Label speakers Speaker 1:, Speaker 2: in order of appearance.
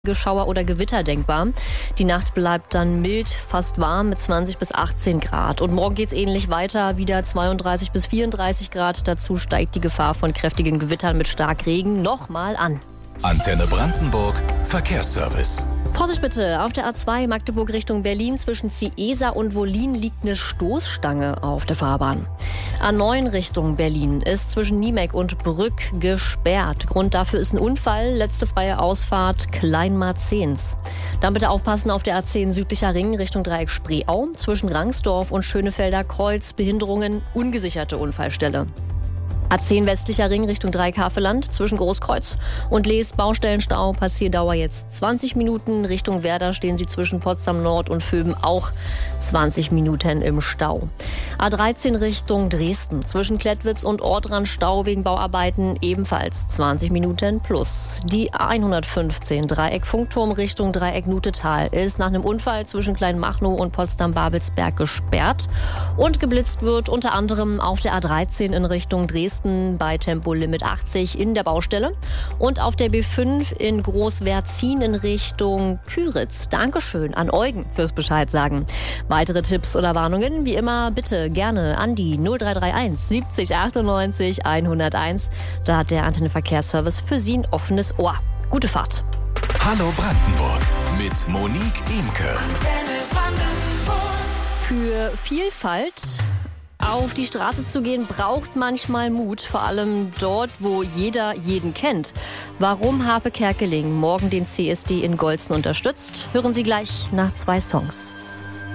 Speaker 1: Schauer oder Gewitter denkbar. Die Nacht bleibt dann mild, fast warm mit 20 bis 18 Grad. Und morgen geht's ähnlich weiter, wieder 32 bis 34 Grad. Dazu steigt die Gefahr von kräftigen Gewittern mit Starkregen nochmal an.
Speaker 2: Antenne Brandenburg Verkehrsservice.
Speaker 1: Vorsicht bitte, auf der A2 Magdeburg Richtung Berlin zwischen Ciesa und Wollin liegt eine Stoßstange auf der Fahrbahn. A9 Richtung Berlin ist zwischen Niemek und Brück gesperrt. Grund dafür ist ein Unfall, letzte freie Ausfahrt Kleinmarzens. Dann bitte aufpassen auf der A10 südlicher Ring Richtung Dreieck Spreeau zwischen Rangsdorf und Schönefelder Kreuz, Behinderungen, ungesicherte Unfallstelle. A10 westlicher Ring Richtung Dreieck-Havelland zwischen Großkreuz und Lees Baustellenstau. Passierdauer jetzt 20 Minuten. Richtung Werder stehen Sie zwischen Potsdam Nord und Vöben auch 20 Minuten im Stau. A13 Richtung Dresden zwischen Klettwitz und Ortrand Stau wegen Bauarbeiten ebenfalls 20 Minuten plus. Die A115 Dreieck Funkturm Richtung Dreieck Nutetal ist nach einem Unfall zwischen Kleinmachnow und Potsdam-Babelsberg gesperrt und geblitzt wird unter anderem auf der A13 in Richtung Dresden bei Tempolimit 80 in der Baustelle und auf der B5 in Großwertzin in Richtung Küritz. Dankeschön an Eugen fürs Bescheid sagen. Weitere Tipps oder Warnungen wie immer bitte gerne an die 0331 70 98 101. Da hat der Antenne Verkehrsservice für Sie ein offenes Ohr. Gute Fahrt.
Speaker 2: Hallo Brandenburg mit Monique Imke.
Speaker 1: Für Vielfalt auf die Straße zu gehen, braucht manchmal Mut, vor allem dort, wo jeder jeden kennt. Warum Harpe Kerkeling morgen den CSD in Golzen unterstützt, hören Sie gleich nach 2 Songs.